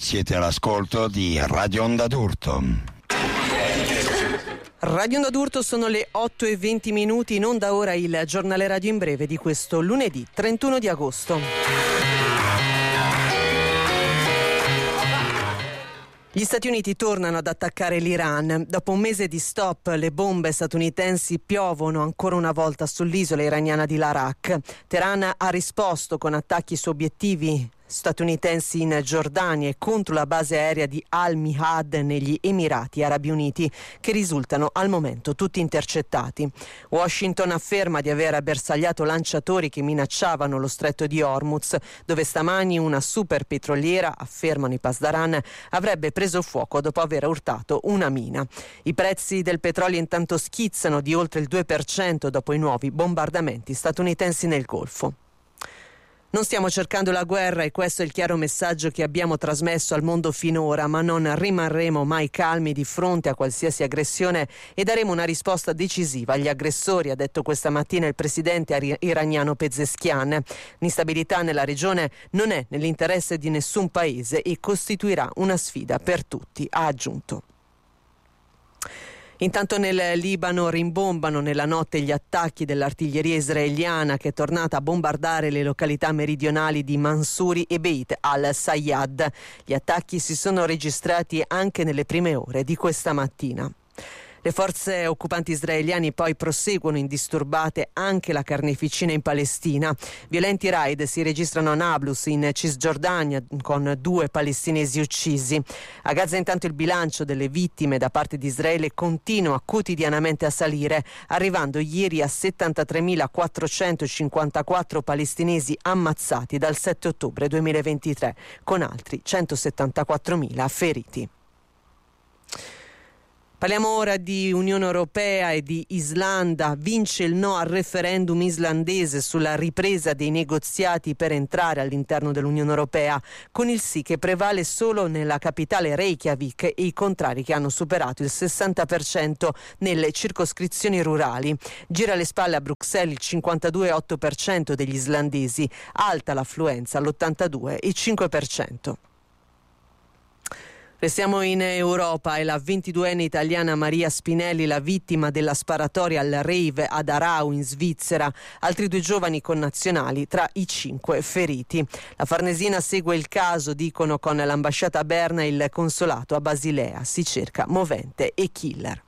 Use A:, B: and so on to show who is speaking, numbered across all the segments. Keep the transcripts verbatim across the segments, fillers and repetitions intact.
A: Siete all'ascolto di Radio Onda d'Urto.
B: Radio Onda d'Urto, sono le otto e venti minuti, in onda ora il giornale radio in breve di questo lunedì trentuno di agosto. Gli Stati Uniti tornano ad attaccare l'Iran. Dopo un mese di stop, le bombe statunitensi piovono ancora una volta sull'isola iraniana di Larak. Teheran ha risposto con attacchi su obiettivi statunitensi in Giordania e contro la base aerea di Al-Mihad negli Emirati Arabi Uniti, che risultano al momento tutti intercettati. Washington afferma di aver bersagliato lanciatori che minacciavano lo stretto di Hormuz, dove stamani una super petroliera, affermano i Pasdaran, avrebbe preso fuoco dopo aver urtato una mina. I prezzi del petrolio intanto schizzano di oltre il due per cento dopo i nuovi bombardamenti statunitensi nel Golfo. Non stiamo cercando la guerra e questo è il chiaro messaggio che abbiamo trasmesso al mondo finora, ma non rimarremo mai calmi di fronte a qualsiasi aggressione e daremo una risposta decisiva agli aggressori, ha detto questa mattina il presidente iraniano Pezeshkian. L'instabilità nella regione non è nell'interesse di nessun paese e costituirà una sfida per tutti, ha aggiunto. Intanto nel Libano rimbombano nella notte gli attacchi dell'artiglieria israeliana, che è tornata a bombardare le località meridionali di Mansuri e Beit al-Sayyad. Gli attacchi si sono registrati anche nelle prime ore di questa mattina. Le forze occupanti israeliane poi proseguono indisturbate anche la carneficina in Palestina. Violenti raid si registrano a Nablus, in Cisgiordania, con due palestinesi uccisi. A Gaza intanto il bilancio delle vittime da parte di Israele continua quotidianamente a salire, arrivando ieri a settantatremilaquattrocentocinquantaquattro palestinesi ammazzati dal sette ottobre duemilaventitré, con altri centosettantaquattromila feriti. Parliamo ora di Unione Europea e di Islanda. Vince il no al referendum islandese sulla ripresa dei negoziati per entrare all'interno dell'Unione Europea, con il sì che prevale solo nella capitale Reykjavik e i contrari che hanno superato il sessanta per cento nelle circoscrizioni rurali. Gira le spalle a Bruxelles il cinquantadue virgola otto per cento degli islandesi, alta l'affluenza all'ottantadue virgola cinque per cento. Restiamo in Europa. È la ventiduenne italiana Maria Spinelli la vittima della sparatoria al rave ad Arau in Svizzera. Altri due giovani connazionali tra i cinque feriti. La Farnesina segue il caso, dicono con l'ambasciata a Berna e il consolato a Basilea. Si cerca movente e killer.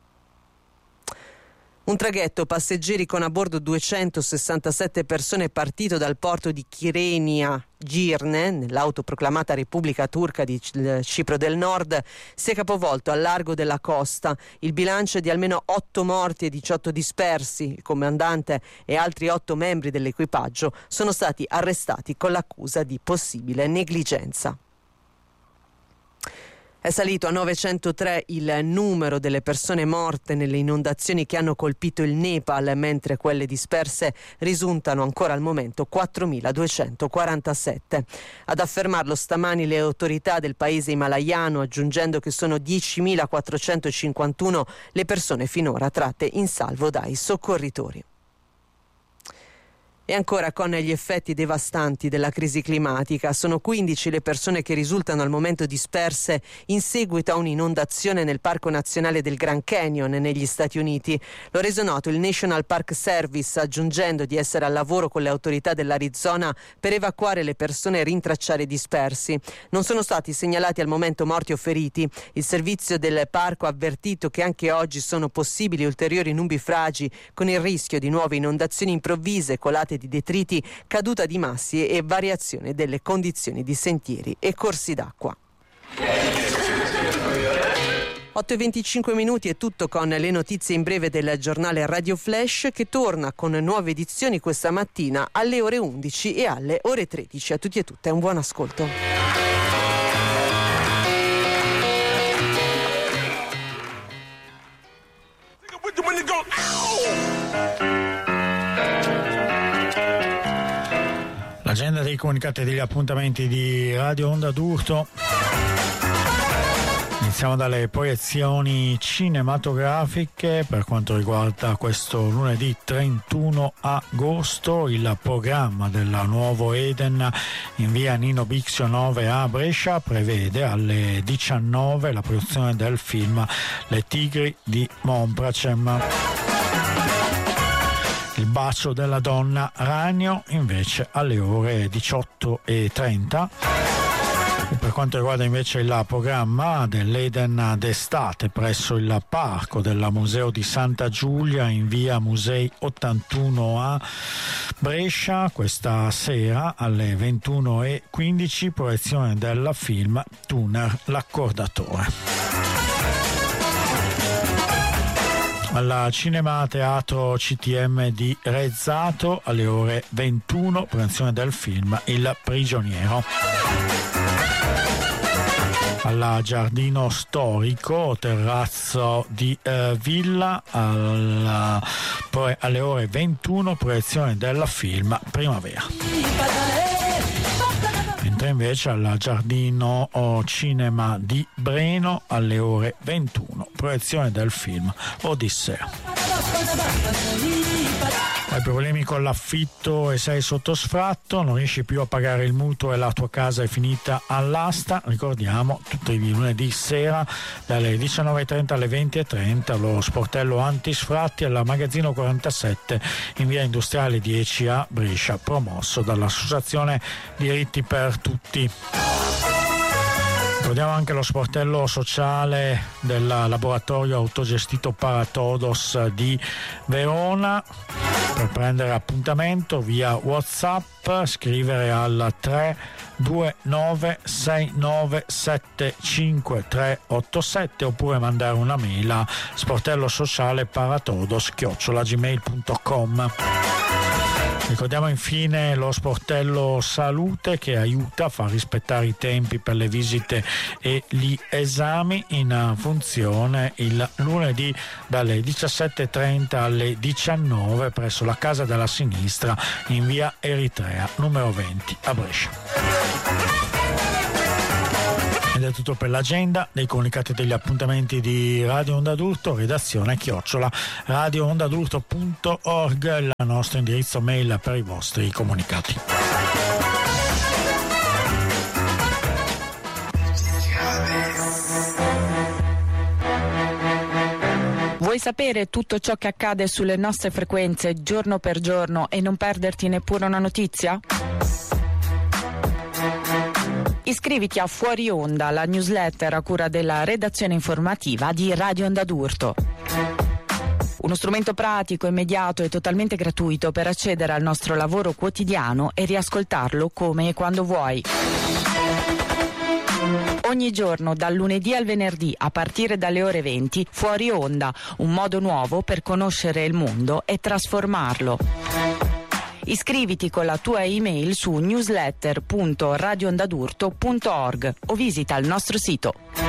B: Un traghetto passeggeri con a bordo duecentosessantasette persone partito dal porto di Kyrenia Girne, nell'autoproclamata Repubblica Turca di Cipro del Nord, si è capovolto al largo della costa. Il bilancio è di almeno otto morti e diciotto dispersi. Il comandante e altri otto membri dell'equipaggio sono stati arrestati con l'accusa di possibile negligenza. È salito a novecentotré il numero delle persone morte nelle inondazioni che hanno colpito il Nepal, mentre quelle disperse risultano ancora al momento quattromiladuecentoquarantasette. Ad affermarlo stamani le autorità del paese himalayano, aggiungendo che sono diecimilaquattrocentocinquantuno le persone finora tratte in salvo dai soccorritori. E ancora, con gli effetti devastanti della crisi climatica, sono quindici le persone che risultano al momento disperse in seguito a un'inondazione nel Parco Nazionale del Grand Canyon negli Stati Uniti. Lo ha reso noto il National Park Service, aggiungendo di essere al lavoro con le autorità dell'Arizona per evacuare le persone e rintracciare i dispersi. Non sono stati segnalati al momento morti o feriti. Il servizio del parco ha avvertito che anche oggi sono possibili ulteriori nubifragi, con il rischio di nuove inondazioni improvvise, colate di detriti, caduta di massi e variazione delle condizioni di sentieri e corsi d'acqua. otto e venticinque minuti è tutto con le notizie in breve del giornale Radio Flash, che torna con nuove edizioni questa mattina alle ore undici e alle ore tredici. A tutti e tutte un buon ascolto.
C: L'agenda dei comunicati e degli appuntamenti di Radio Onda d'Urto. Iniziamo dalle proiezioni cinematografiche. Per quanto riguarda questo lunedì trentuno agosto, il programma del Nuovo Eden in via Nino Bixio nove a Brescia prevede alle diciannove la produzione del film Le Tigri di Monpracem. Il bacio della donna Ragno invece alle ore diciotto e trenta. E per quanto riguarda invece il programma dell'Eden d'estate presso il parco del Museo di Santa Giulia in via Musei ottantuno a Brescia, questa sera alle ventuno e quindici proiezione del film Tuner l'accordatore. Al Cinema Teatro C T M di Rezzato alle ore ventuno, proiezione del film Il Prigioniero. Al Giardino Storico, terrazzo di eh, Villa, alla, poi alle ore ventuno, proiezione del film Primavera. Mentre invece al Giardino Cinema di Breno alle ore ventuno, proiezione del film Odissea. Hai problemi con l'affitto e sei sotto sfratto, non riesci più a pagare il mutuo e la tua casa è finita all'asta? Ricordiamo, tutti i lunedì sera dalle diciannove e trenta alle venti e trenta lo sportello antisfratti alla Magazzino quarantasette in via Industriale dieci a Brescia, promosso dall'Associazione Diritti per Tutti. Ricordiamo anche lo sportello sociale del laboratorio autogestito Paratodos di Verona. Per prendere appuntamento via WhatsApp scrivere al tre due nove sei nove sette cinque tre otto sette oppure mandare una mail a sportello sociale paratodos chiocciola gmail punto com. Ricordiamo infine lo sportello salute che aiuta a far rispettare i tempi per le visite e gli esami, in funzione il lunedì dalle diciassette e trenta alle diciannove presso la Casa della Sinistra in via Eritrea numero venti a Brescia. Ed è tutto per l'agenda dei comunicati degli appuntamenti di Radio Onda d'Urto, redazione chiocciola radio onda d'urto punto org, il nostro indirizzo mail per i vostri comunicati.
D: Vuoi sapere tutto ciò che accade sulle nostre frequenze giorno per giorno e non perderti neppure una notizia? Iscriviti a Fuori Onda, la newsletter a cura della redazione informativa di Radio Onda d'Urto. Uno strumento pratico, immediato e totalmente gratuito per accedere al nostro lavoro quotidiano e riascoltarlo come e quando vuoi. Ogni giorno, dal lunedì al venerdì, a partire dalle ore venti, Fuori Onda, un modo nuovo per conoscere il mondo e trasformarlo. Iscriviti con la tua email su newsletter punto radio onda d'urto punto org o visita il nostro sito.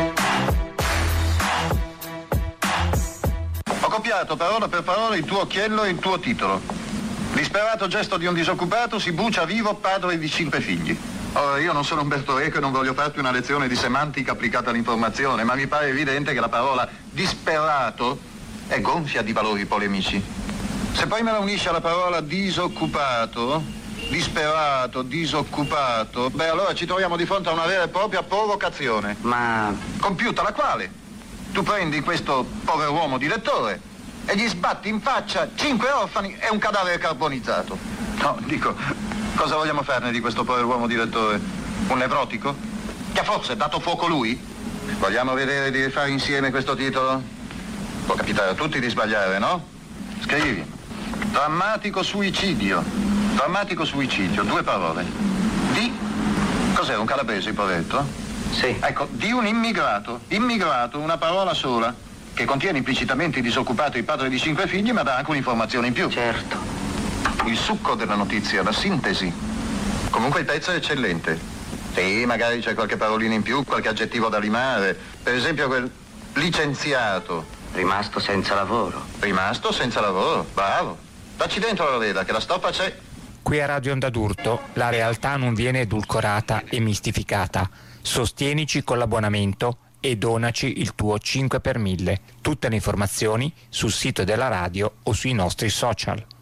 E: Ho copiato parola per parola il tuo occhiello e il tuo titolo. Disperato gesto di un disoccupato si brucia vivo padre di cinque figli. Ora, io non sono Umberto Eco e non voglio farti una lezione di semantica applicata all'informazione, ma mi pare evidente che la parola disperato è gonfia di valori polemici. Se poi me la unisci alla parola disoccupato, disperato, disoccupato, beh allora ci troviamo di fronte a una vera e propria provocazione.
F: Ma...
E: compiuta la quale tu prendi questo pover'uomo di lettore e gli sbatti in faccia cinque orfani e un cadavere carbonizzato. No, dico, cosa vogliamo farne di questo pover'uomo di lettore? Un nevrotico? Che forse ha dato fuoco lui? Vogliamo vedere di rifare insieme questo titolo? Può capitare a tutti di sbagliare, no? Scrivi. Drammatico suicidio. Drammatico suicidio, due parole. Di... cos'era, un calabrese il poveretto?
F: Sì.
E: Ecco, di un immigrato. Immigrato, una parola sola, che contiene implicitamente il disoccupato e il padre di cinque figli, ma dà anche un'informazione in più.
F: Certo.
E: Il succo della notizia, la sintesi. Comunque il pezzo è eccellente. Sì, magari c'è qualche parolina in più, qualche aggettivo da limare. Per esempio quel licenziato.
F: Rimasto senza lavoro.
E: Rimasto senza lavoro, bravo. Dacci dentro la veda, che la stoppa c'è.
G: Qui a Radio Onda d'Urto la realtà non viene edulcorata e mistificata. Sostienici con l'abbonamento e donaci il tuo cinque per mille. Tutte le informazioni sul sito della radio o sui nostri social.